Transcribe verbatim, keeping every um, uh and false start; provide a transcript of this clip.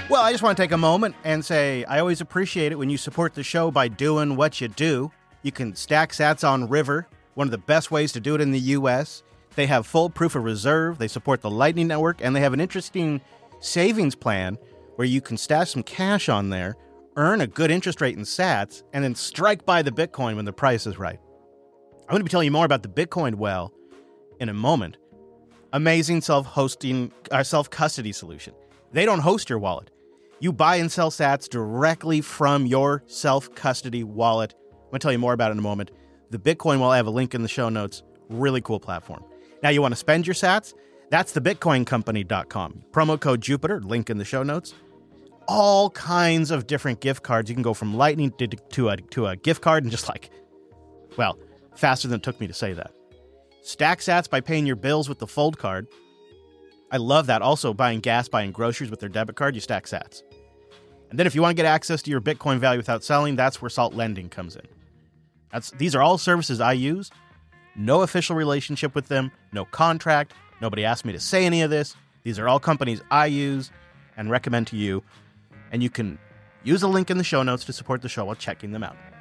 Well, I just want to take a moment and say I always appreciate it when you support the show by doing what you do. You can stack sats on River, one of the best ways to do it in the U S. They have full proof of reserve, they support the Lightning Network, and they have an interesting savings plan where you can stash some cash on there, earn a good interest rate in sats, and then strike buy the Bitcoin when the price is right. I'm going to be telling you more about the Bitcoin well in a moment. Amazing self-hosting, uh, self-custody solution. They don't host your wallet. You buy and sell sats directly from your self-custody wallet. I'm going to tell you more about it in a moment. The Bitcoin well, I have a link in the show notes. Really cool platform. Now, you want to spend your sats? That's the bitcoin company dot com. Promo code Jupiter, link in the show notes. All kinds of different gift cards. You can go from Lightning to, to, a, to a gift card and just like, well, faster than it took me to say that. Stack sats by paying your bills with the Fold card. I love that. Also, buying gas, buying groceries with their debit card, you stack sats. And then if you want to get access to your Bitcoin value without selling, that's where Salt Lending comes in. That's These are all services I use. No official relationship with them, no contract. Nobody asked me to say any of this. These are all companies I use and recommend to you. And you can use a link in the show notes to support the show while checking them out.